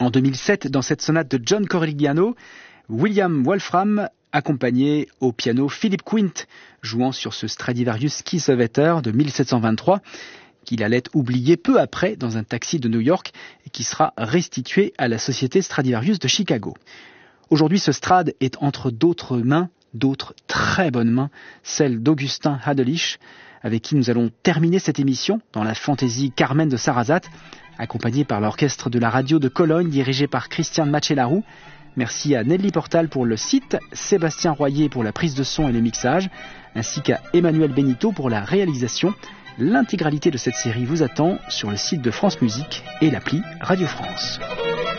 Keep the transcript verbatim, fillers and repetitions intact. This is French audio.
En deux mille sept, dans cette sonate de John Corigliano, William Wolfram accompagné au piano Philip Quint, jouant sur ce Stradivarius Kiesewetter de mille sept cent vingt-trois, qu'il allait oublier peu après dans un taxi de New York et qui sera restitué à la société Stradivarius de Chicago. Aujourd'hui, ce Strad est entre d'autres mains, d'autres très bonnes mains, celle d'Augustin Hadelich, avec qui nous allons terminer cette émission dans la fantaisie Carmen de Sarrazate, accompagné par l'orchestre de la radio de Cologne dirigé par Christian Machelarou. Merci à Nelly Portal pour le site, Sébastien Royer pour la prise de son et le mixage, ainsi qu'à Emmanuel Benito pour la réalisation. L'intégralité de cette série vous attend sur le site de France Musique et l'appli Radio France.